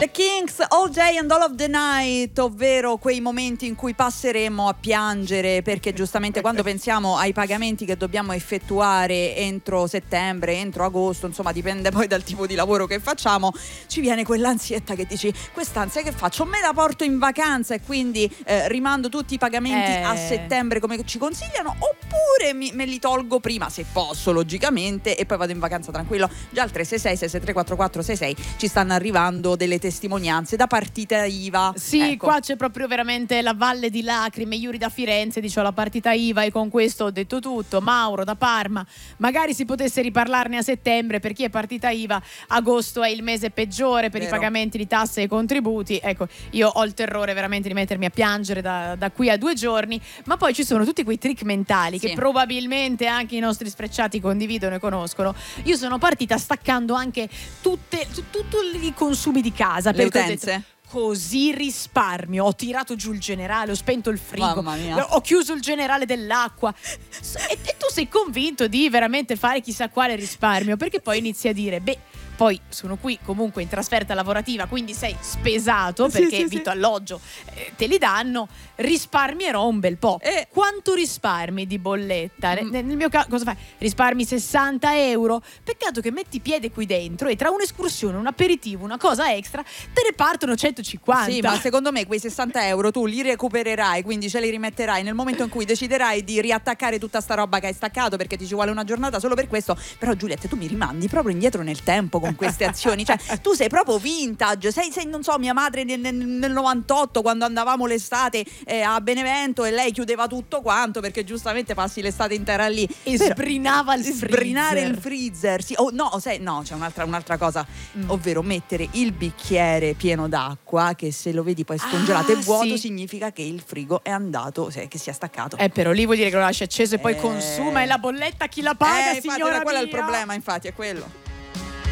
The Kings, All Day and All of the Night, ovvero quei momenti in cui passeremo a piangere, perché giustamente quando pensiamo ai pagamenti che dobbiamo effettuare entro settembre, entro agosto, insomma dipende poi dal tipo di lavoro che facciamo, ci viene quell'ansietta che dici: quest'ansia che faccio? Me la porto in vacanza e quindi rimando tutti i pagamenti a settembre come ci consigliano, oppure me li tolgo prima, se posso logicamente, e poi vado in vacanza tranquillo. Già al 366 663 4466 ci stanno arrivando delle testimonianze da partita IVA. Sì, ecco. Qua c'è proprio veramente la valle di lacrime. Iuri da Firenze dice: ho la partita IVA e con questo ho detto tutto. Mauro da Parma: magari si potesse riparlarne a settembre, per chi è partita IVA agosto è il mese peggiore per i pagamenti di tasse e contributi. Ecco, io ho il terrore veramente di mettermi a piangere da qui a 2 giorni. Ma poi ci sono tutti quei trick mentali che probabilmente anche i nostri sfrecciati condividono e conoscono. Io sono partita staccando anche tutti i consumi di casa, le utenze. Così risparmio, ho tirato giù il generale, ho spento il frigo, mamma mia, ho chiuso il generale dell'acqua e tu sei convinto di veramente fare chissà quale risparmio, perché poi inizi a dire: beh, poi sono qui comunque in trasferta lavorativa, quindi sei spesato perché vitto, alloggio te li danno, risparmierò un bel po'. Quanto risparmi di bolletta? Nel mio caso cosa fai? Risparmi 60 euro? Peccato che metti piede qui dentro e tra un'escursione, un aperitivo, una cosa extra te ne partono 150. Sì, ma secondo me quei 60 euro tu li recupererai, quindi ce li rimetterai nel momento in cui deciderai di riattaccare tutta sta roba che hai staccato, perché ti ci vuole una giornata solo per questo. Però Giulietta, tu mi rimandi proprio indietro nel tempo con queste azioni, cioè tu sei proprio vintage, sei non so, mia madre nel 98 quando andavamo l'estate a Benevento e lei chiudeva tutto quanto perché giustamente passi l'estate intera lì e sbrinava il freezer. Sbrinare il freezer, sì. C'è un'altra cosa, ovvero mettere il bicchiere pieno d'acqua, che se lo vedi poi scongelato e vuoto significa che il frigo è andato, che si è staccato. Però lì vuol dire che lo lasci acceso e poi consuma, e la bolletta chi la paga, infatti, signora quello è mia? il problema, infatti è quello.